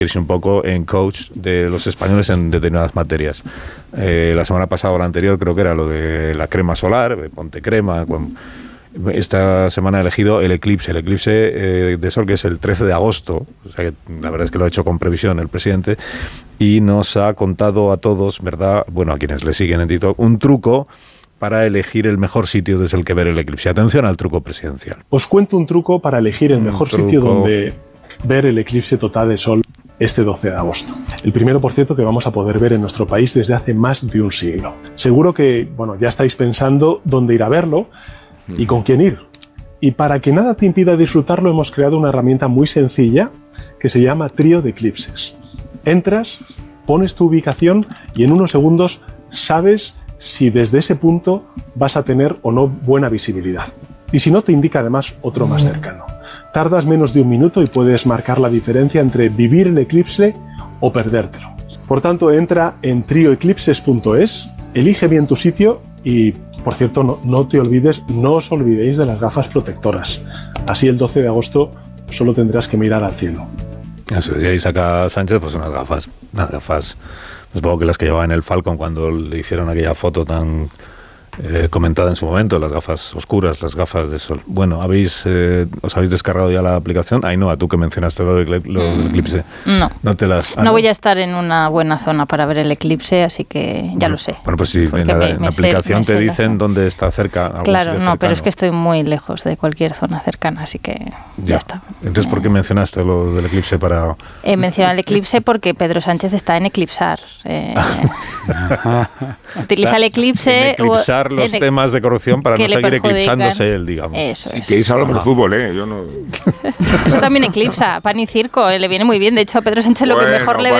irse un poco en coach de los españoles en determinadas materias. La semana pasada o la anterior creo que era lo de la crema solar, ponte crema. Esta semana ha elegido el eclipse de sol, que es el 13 de agosto. O sea que la verdad es que lo ha hecho con previsión el presidente y nos ha contado a todos, ¿verdad? Bueno, a quienes le siguen en TikTok, un truco para elegir el mejor sitio desde el que ver el eclipse. Atención al truco presidencial. Os cuento un truco para elegir el mejor sitio donde ver el eclipse total de sol este 12 de agosto. El primero, por cierto, que vamos a poder ver en nuestro país desde hace más de un siglo. Seguro que, ya estáis pensando dónde ir a verlo y con quién ir. Y para que nada te impida disfrutarlo, hemos creado una herramienta muy sencilla que se llama Trío de Eclipses. Entras, pones tu ubicación y en unos segundos sabes si desde ese punto vas a tener o no buena visibilidad. Y si no, te indica además otro más cercano. Tardas menos de un minuto y puedes marcar la diferencia entre vivir el eclipse o perdértelo. Por tanto, entra en trioeclipses.es, elige bien tu sitio y, por cierto, no os olvidéis de las gafas protectoras. Así el 12 de agosto solo tendrás que mirar al cielo. Eso, y ahí saca Sánchez pues unas gafas, supongo que las que llevaba en el Falcon cuando le hicieron aquella foto tan comentada en su momento, las gafas oscuras, las gafas de sol. Bueno, ¿os habéis descargado ya la aplicación? Ainhoa, tú que mencionaste lo del eclipse. No. No voy a estar en una buena zona para ver el eclipse, así que ya lo sé. Bueno, pues si en la aplicación te dicen dónde está cerca. Claro, no, pero es que estoy muy lejos de cualquier zona cercana, así que ya está. Entonces, ¿por qué mencionaste lo del eclipse para...? Mencioné el eclipse porque Pedro Sánchez está en eclipsar. Utiliza el eclipse... los temas de corrupción para no seguir eclipsándose él, digamos. Eso es. Y que ahí hablamos de fútbol, yo no... Eso también eclipsa, pan y circo, le viene muy bien. De hecho, a Pedro Sánchez lo que mejor le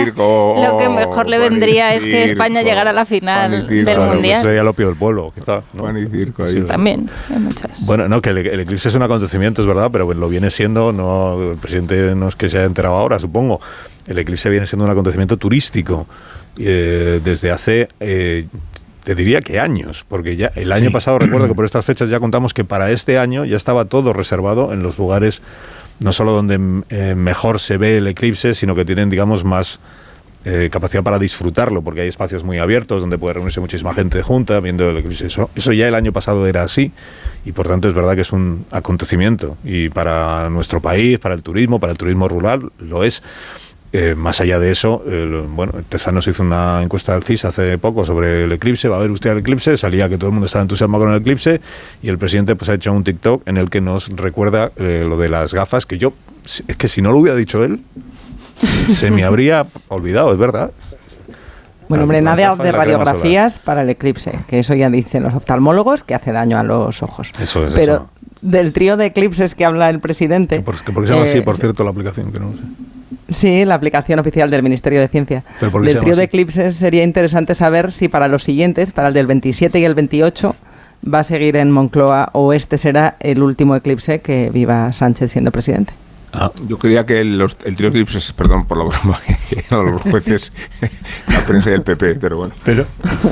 vendría es que España llegara a la final del Mundial. Pues sería el opio del pueblo, quizá, ¿no? Pan y circo. Sí, también, hay muchas. Bueno, no, que el eclipse es un acontecimiento, es verdad, pero lo viene siendo, no, el presidente no es que se haya enterado ahora, supongo. El eclipse viene siendo un acontecimiento turístico desde hace... te diría que años, porque ya el año pasado recuerdo que por estas fechas ya contamos que para este año ya estaba todo reservado en los lugares no solo donde mejor se ve el eclipse, sino que tienen, digamos, más capacidad para disfrutarlo, porque hay espacios muy abiertos donde puede reunirse muchísima gente junta viendo el eclipse. Eso ya el año pasado era así y por tanto es verdad que es un acontecimiento y para nuestro país, para el turismo rural lo es. Más allá de eso, Tezanos hizo una encuesta del CIS hace poco sobre el eclipse. ¿Va a ver usted el eclipse? Salía que todo el mundo estaba entusiasmado con el eclipse y el presidente pues ha hecho un TikTok en el que nos recuerda lo de las gafas, que es que si no lo hubiera dicho él se me habría olvidado, es verdad. Bueno, hombre, nada de radiografías para el eclipse, que eso ya dicen los oftalmólogos que hace daño a los ojos. Eso es. Pero del trío de eclipses que habla el presidente... ¿Por qué se llama así, por cierto, la aplicación? Que no sé. Sí, la aplicación oficial del Ministerio de Ciencia. Del trío de eclipses sería interesante saber si para los siguientes, para el del 27 y el 28, va a seguir en Moncloa o este será el último eclipse que viva Sánchez siendo presidente. Yo creía que el trío de eclipses, perdón por la broma, los jueces, la prensa y el PP, pero bueno. Pero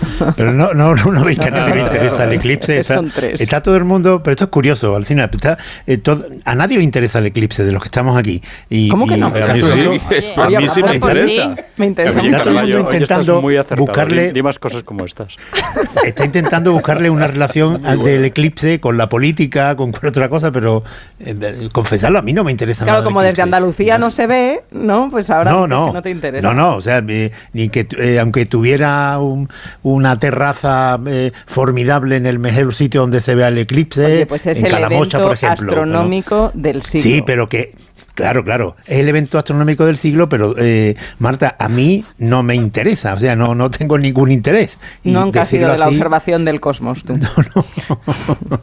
no veis que a nadie le interesa el eclipse. Está todo el mundo, pero esto es curioso, Alcina, a nadie le interesa el eclipse de los que estamos aquí. ¿Cómo que no? A mí sí me interesa. Me interesa mucho. Está todo el mundo intentando buscarle... Di más cosas como estas. Está intentando buscarle una relación del eclipse con la política, con cualquier otra cosa, pero confesarlo, a mí no me interesa. Claro, como desde Andalucía no se ve, ¿no? Pues ahora no te interesa. No, o sea, ni que aunque tuviera una terraza formidable en el mejor sitio donde se vea el eclipse, oye, pues es en Calamocha, por ejemplo. Astronómico del siglo. Sí, pero que... Claro, es el evento astronómico del siglo, pero Marta, a mí no me interesa, o sea, no tengo ningún interés. Y nunca has sido de la observación del cosmos, tú. No.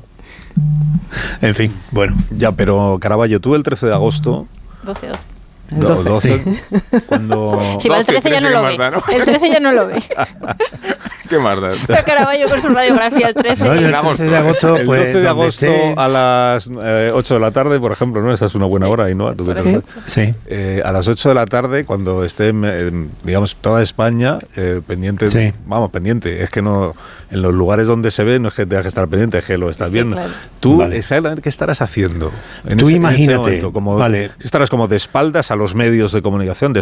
En fin, bueno. Ya, pero Caraballo, tú el 13 de agosto... 12. 12. Sí. Cuando... Sí, el 13 ya no lo ve. El 13 ya no lo ve. ¿Qué más da? Pero Caraballo con su radiografía el 13. No, el 13 de agosto, el 12 de agosto a las 8 de la tarde, por ejemplo, ¿no? Esa es una buena hora, ¿no? Sí. A las 8 de la tarde, cuando esté, digamos, toda España pendiente, sí. Vamos, pendiente, es que no, en los lugares donde se ve no es que tengas que estar pendiente, es que lo estás viendo. Claro. Tú, exactamente, ¿qué estarás haciendo? Tú imagínate, ¿Estarás como de espaldas a los medios de comunicación,